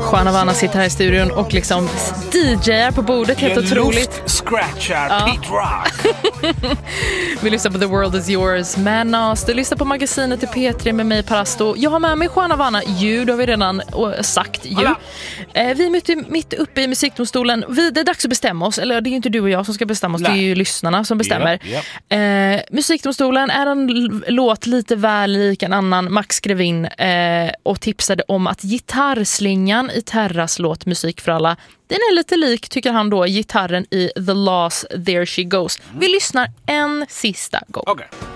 Juan Havana sitter här i studion och liksom DJar på bordet, helt otroligt. Scratchar Pete Rock. Vi lyssnar på The World Is Yours, Manas. Du lyssnar på magasinet i P3 med mig, Parasto. Jag har med mig Juan Havana. Ljud har vi redan sagt. Vi är mitt uppe i musikdomstolen. Det är dags att bestämma oss. Eller det är ju inte du och jag som ska bestämma oss. Nej. Det är ju lyssnarna som bestämmer. Musikdomstolen är en låt lite väl lik en annan. Max skrev in och tipsade om att gitarrslingan i Terras låt Musik för alla, den är lite lik, tycker han då, gitarren i The Lost There She Goes. Vi lyssnar en sista gång. Okay.